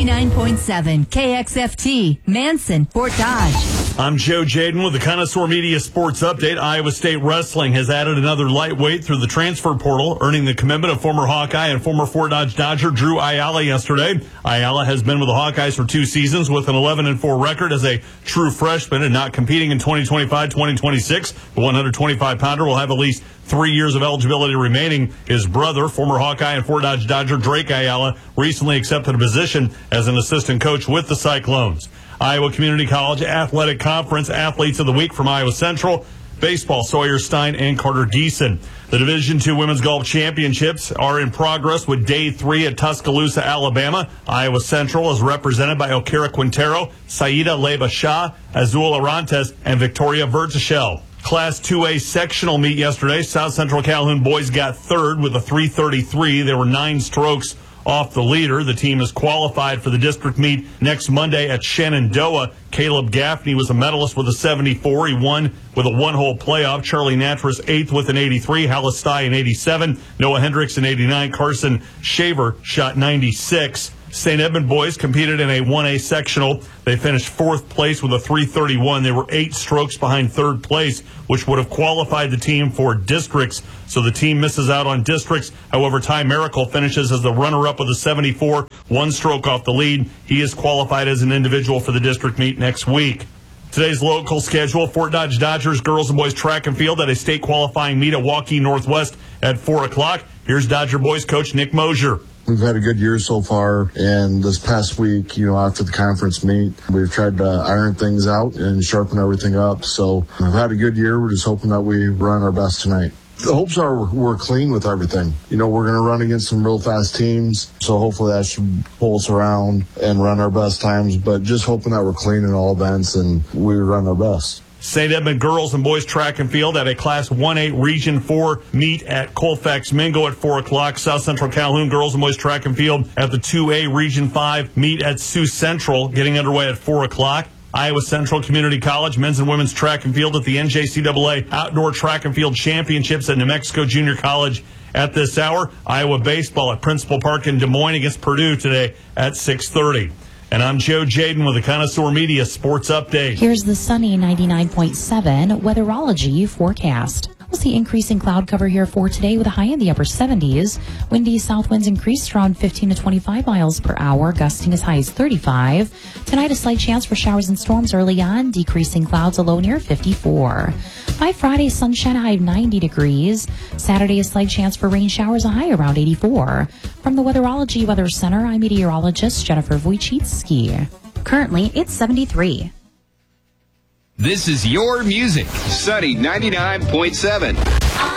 99.7 KXFT, Manson, Fort Dodge. I'm Joe Jaden with the Connoisseur Media Sports Update. Iowa State Wrestling has added another lightweight through the transfer portal, earning the commitment of former Hawkeye and former Fort Dodge Dodger Drew Ayala yesterday. Ayala has been with the Hawkeyes for 2 seasons with an 11-4 record as a true freshman and not competing in 2025-2026. The 125-pounder will have at least 3 years of eligibility remaining. His brother, former Hawkeye and Fort Dodge Dodger Drake Ayala, recently accepted a position as an assistant coach with the Cyclones. Iowa Community College Athletic Conference Athletes of the Week from Iowa Central. Baseball, Sawyer Stein and Carter Geeson. The Division II Women's Golf Championships are in progress with Day 3 at Tuscaloosa, Alabama. Iowa Central is represented by Okara Quintero, Saida Leba Shah, Azul Arantes, and Victoria Vertichel. Class 2A sectional meet yesterday. South Central Calhoun boys got third with a 333. There were 9 strokes off the leader. The team is qualified for the district meet next Monday at Shenandoah. Caleb Gaffney was a medalist with a 74. He won with a one-hole playoff. Charlie Natras 8th with an 83. Hallistai an 87. Noah Hendricks an 89. Carson Shaver shot 96. St. Edmund boys competed in a 1A sectional. They finished 4th place with a 331. They were 8 strokes behind 3rd place, which would have qualified the team for districts. So the team misses out on districts. However, Ty Miracle finishes as the runner-up with a 74, 1 stroke off the lead. He is qualified as an individual for the district meet next week. Today's local schedule: Fort Dodge Dodgers girls and boys track and field at a state qualifying meet at Waukee Northwest at 4 o'clock. Here's Dodger boys coach Nick Mosier. We've had a good year so far, and this past week, after the conference meet, we've tried to iron things out and sharpen everything up. So we've had a good year. We're just hoping that we run our best tonight. The hopes are we're clean with everything. We're going to run against some real fast teams, so hopefully that should pull us around and run our best times, but just hoping that we're clean in all events and we run our best. St. Edmund girls and boys track and field at a Class 1A Region 4 meet at Colfax Mingo at 4 o'clock. South Central Calhoun girls and boys track and field at the 2A Region 5 meet at Sioux Central, getting underway at 4 o'clock. Iowa Central Community College men's and women's track and field at the NJCAA Outdoor Track and Field Championships at New Mexico Junior College at this hour. Iowa baseball at Principal Park in Des Moines against Purdue today at 6:30. And I'm Joe Jaden with the Connoisseur Media Sports Update. Here's the sunny 99.7 weatherology forecast. We'll see increasing cloud cover here for today with a high in the upper 70s. Windy south winds increased around 15 to 25 miles per hour, gusting as high as 35. Tonight, a slight chance for showers and storms early on, decreasing clouds, a low near 54. By Friday, sunshine, a high of 90 degrees. Saturday, a slight chance for rain showers, a high around 84. From the Weatherology Weather Center, I'm meteorologist Jennifer Wojcicki. Currently, it's 73. This is your music. Sunny 99.7.